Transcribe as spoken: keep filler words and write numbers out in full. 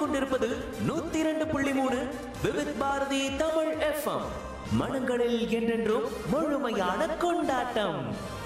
கேட்டுக்கொண்டிருப்பது நூத்தி இரண்டு புள்ளி மூணு விவித் பாரதி தமிழ் எஃப்எம். மனங்களில் என்றென்றும் முழுமையான கொண்டாட்டம்.